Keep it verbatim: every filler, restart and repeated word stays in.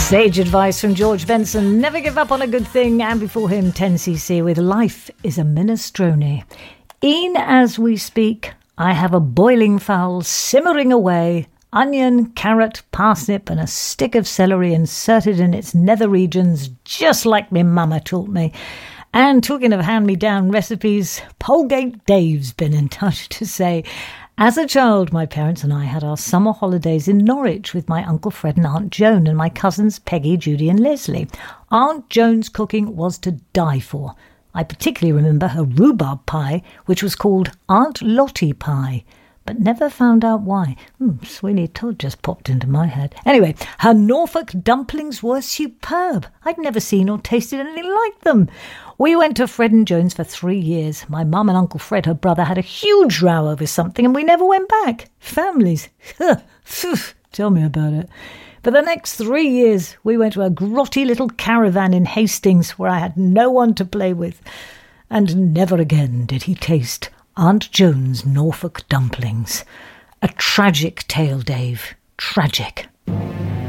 Sage advice from George Benson. Never give up on a good thing. And before him, ten C C with Life is a Minestrone. E'en as we speak, I have a boiling fowl simmering away. Onion, carrot, parsnip and a stick of celery inserted in its nether regions, just like me mama taught me. And talking of hand-me-down recipes, Polegate Dave's been in touch to say, as a child, my parents and I had our summer holidays in Norwich with my Uncle Fred and Aunt Joan and my cousins Peggy, Judy and Leslie. Aunt Joan's cooking was to die for. I particularly remember her rhubarb pie, which was called Aunt Lottie pie, but never found out why. Hmm, Sweeney Todd just popped into my head. Anyway, her Norfolk dumplings were superb. I'd never seen or tasted anything like them. We went to Fred and Joan's for three years. My mum and Uncle Fred, her brother, had a huge row over something and we never went back. Families. Tell me about it. For the next three years, we went to a grotty little caravan in Hastings where I had no one to play with. And never again did he taste Aunt Joan's Norfolk dumplings. A tragic tale, Dave. Tragic.